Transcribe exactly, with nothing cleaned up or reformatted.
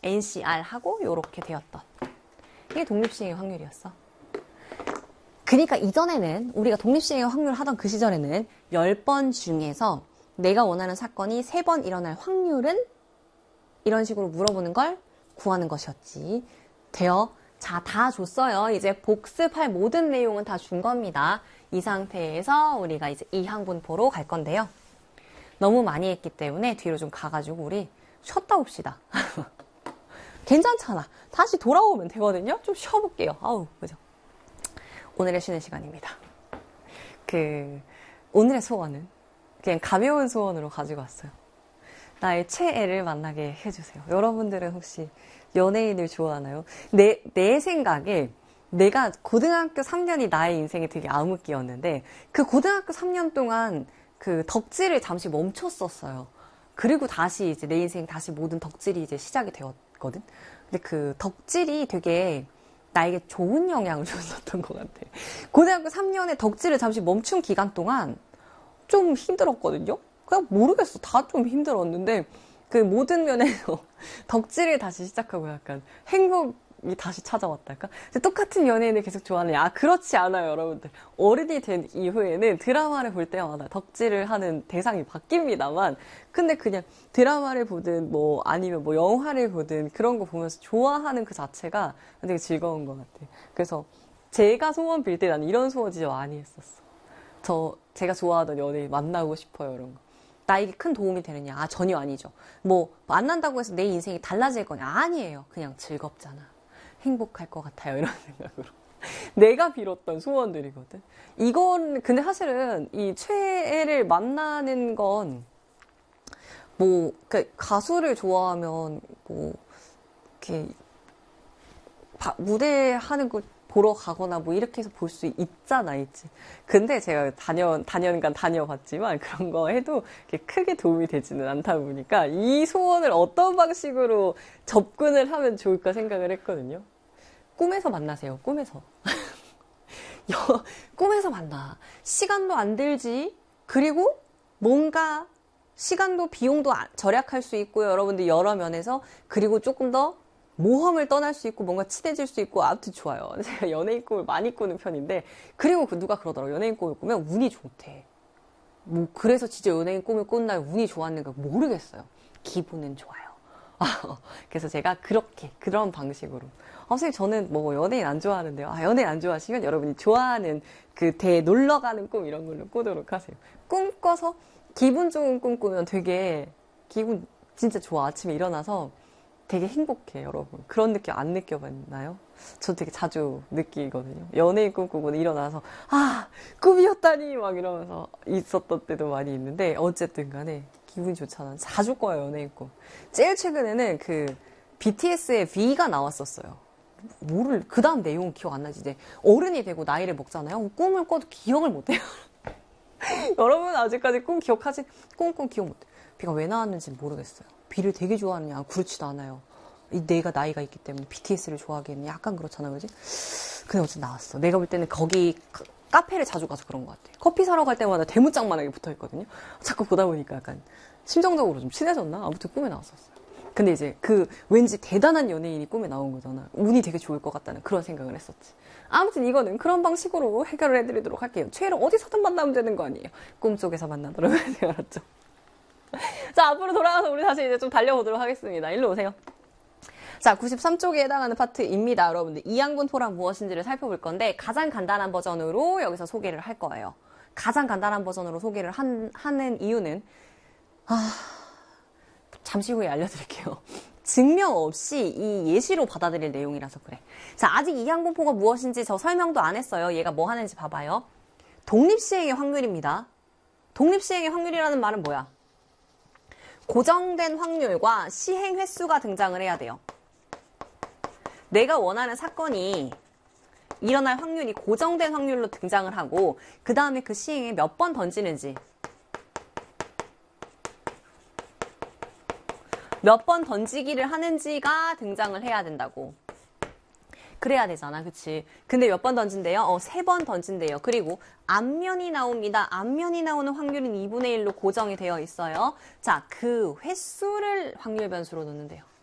엔씨알 하고 요렇게 되었던 이게 독립시행의 확률이었어. 그러니까 이전에는 우리가 독립시행의 확률 하던 그 시절에는 열 번 중에서 내가 원하는 사건이 세 번 일어날 확률은 이런 식으로 물어보는 걸 구하는 것이었지. 돼요? 자, 다 줬어요. 이제 복습할 모든 내용은 다 준 겁니다. 이 상태에서 우리가 이제 이항분포로 갈 건데요. 너무 많이 했기 때문에 뒤로 좀 가가지고 우리 쉬었다 옵시다. 괜찮잖아. 다시 돌아오면 되거든요. 좀 쉬어볼게요. 아우, 그죠? 오늘의 쉬는 시간입니다. 그 오늘의 소원은 그냥 가벼운 소원으로 가지고 왔어요. 나의 최애를 만나게 해주세요. 여러분들은 혹시 연예인을 좋아하나요? 내, 내 생각에 내가 고등학교 삼 년이 나의 인생에 되게 암흑기였는데 그 고등학교 삼 년 동안 그 덕질을 잠시 멈췄었어요. 그리고 다시 이제 내 인생 다시 모든 덕질이 이제 시작이 되었거든. 근데 그 덕질이 되게 나에게 좋은 영향을 줬었던 것 같아. 고등학교 삼 년에 덕질을 잠시 멈춘 기간 동안 좀 힘들었거든요. 그냥 모르겠어. 다 좀 힘들었는데 그 모든 면에서 덕질을 다시 시작하고 약간 행복이 다시 찾아왔달까? 똑같은 연예인을 계속 좋아하느냐? 아, 그렇지 않아요, 여러분들. 어른이 된 이후에는 드라마를 볼 때마다 덕질을 하는 대상이 바뀝니다만, 근데 그냥 드라마를 보든 뭐 아니면 뭐 영화를 보든 그런 거 보면서 좋아하는 그 자체가 되게 즐거운 것 같아요. 그래서 제가 소원 빌 때 나는 이런 소원 진짜 많이 했었어. 저 제가 좋아하던 연예인 만나고 싶어요, 이런 거. 나에게 큰 도움이 되느냐? 아, 전혀 아니죠. 뭐 만난다고 해서 내 인생이 달라질 거냐? 아니에요. 그냥 즐겁잖아. 행복할 것 같아요. 이런 생각으로. 내가 빌었던 소원들이거든. 이건 근데 사실은 이 최애를 만나는 건 뭐 그 가수를 좋아하면 뭐 이렇게 바, 무대 하는 거 보러 가거나 뭐 이렇게 해서 볼 수 있잖아, 있지. 근데 제가 다년, 다년간 다녀봤지만 그런 거 해도 크게 도움이 되지는 않다 보니까 이 소원을 어떤 방식으로 접근을 하면 좋을까 생각을 했거든요. 꿈에서 만나세요, 꿈에서. 꿈에서 만나. 시간도 안 들지. 그리고 뭔가 시간도 비용도 절약할 수 있고요. 여러분들 여러 면에서. 그리고 조금 더 모험을 떠날 수 있고 뭔가 친해질 수 있고 아무튼 좋아요. 제가 연예인 꿈을 많이 꾸는 편인데 그리고 그 누가 그러더라고요. 연예인 꿈을 꾸면 운이 좋대. 뭐 그래서 진짜 연예인 꿈을 꾼 날 운이 좋았는가 모르겠어요. 기분은 좋아요. 그래서 제가 그렇게 그런 방식으로 아, 선생님 저는 뭐 연예인 안 좋아하는데요. 아, 연예인 안 좋아하시면 여러분이 좋아하는 그 대 놀러 가는 꿈 이런 걸로 꾸도록 하세요. 꿈 꿔서 기분 좋은 꿈 꾸면 되게 기분 진짜 좋아. 아침에 일어나서 되게 행복해, 여러분. 그런 느낌 안 느껴봤나요? 저 되게 자주 느끼거든요. 연예인 꿈꾸고 일어나서 아, 꿈이었다니 막 이러면서 있었던 때도 많이 있는데 어쨌든 간에 기분이 좋잖아. 자주 꿔요, 연예인 꿈. 제일 최근에는 그 비티에스의 V가 나왔었어요. 뭐를 그 다음 내용은 기억 안 나지. 이제 어른이 되고 나이를 먹잖아요. 꿈을 꿔도 기억을 못해요. 여러분 아직까지 꿈 기억하지? 꿈꿈 기억 못해. V가 왜 나왔는지는 모르겠어요. B를 되게 좋아하느냐? 그렇지도 않아요. 내가 나이가 있기 때문에 비티에스를 좋아하기에는 약간 그렇잖아, 그지? 근데 어쨌든 나왔어. 내가 볼 때는 거기 카페를 자주 가서 그런 것 같아. 커피 사러 갈 때마다 대문짝만하게 붙어있거든요. 자꾸 보다 보니까 약간 심정적으로 좀 친해졌나? 아무튼 꿈에 나왔었어요. 근데 이제 그 왠지 대단한 연예인이 꿈에 나온 거잖아. 운이 되게 좋을 것 같다는 그런 생각을 했었지. 아무튼 이거는 그런 방식으로 해결을 해드리도록 할게요. 최애를 어디서든 만나면 되는 거 아니에요. 꿈속에서 만나도록 해야 알았죠? 자, 앞으로 돌아가서 우리 다시 이제 좀 달려보도록 하겠습니다. 일로 오세요. 자, 구십삼 쪽에 해당하는 파트입니다. 여러분들 이항분포란 무엇인지를 살펴볼 건데 가장 간단한 버전으로 여기서 소개를 할 거예요. 가장 간단한 버전으로 소개를 한, 하는 이유는 아, 잠시 후에 알려드릴게요. 증명 없이 이 예시로 받아들일 내용이라서 그래. 자, 아직 이항분포가 무엇인지 저 설명도 안 했어요. 얘가 뭐 하는지 봐봐요. 독립시행의 확률입니다. 독립시행의 확률이라는 말은 뭐야? 고정된 확률과 시행 횟수가 등장을 해야 돼요. 내가 원하는 사건이 일어날 확률이 고정된 확률로 등장을 하고 그 다음에 그 시행에 몇 번 던지는지 몇 번 던지기를 하는지가 등장을 해야 된다고. 그래야 되잖아, 그치? 근데 몇 번 던진대요? 어, 세 번 던진대요. 그리고 앞면이 나옵니다. 앞면이 나오는 확률은 이분의 일로 고정이 되어 있어요. 자, 그 횟수를 확률 변수로 넣는데요.